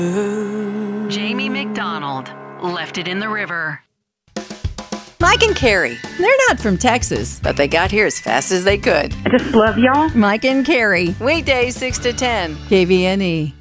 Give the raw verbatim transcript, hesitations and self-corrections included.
Jamie McDonald left it in the river. Mike and Carrie, they're not from Texas, but they got here as fast as they could. I just love y'all. Mike and Carrie, weekdays six to ten, K V N E.